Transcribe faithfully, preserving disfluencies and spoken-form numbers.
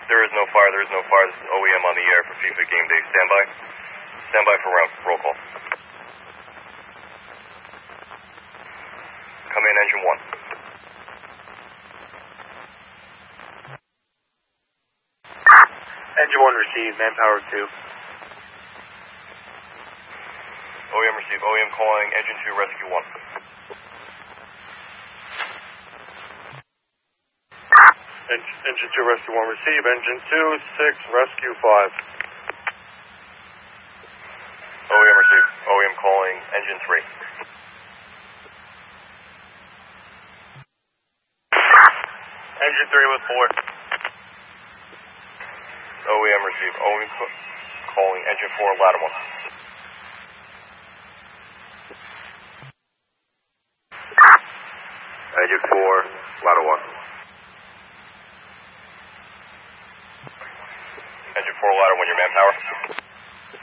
There is no fire, there is no fire. This is O E M on the air for FIFA game day. Stand by. Stand by for round. Roll call. Come in, engine one. Engine one received, manpower two. O E M received. O E M calling engine two, rescue one. Engine, engine two, rescue one receive. Engine two, six, rescue five. O E M received. O E M calling engine three. Engine three with four. O E M received. O E M calling engine four, ladder one. Engine four, ladder one. Engine four, ladder one, your manpower.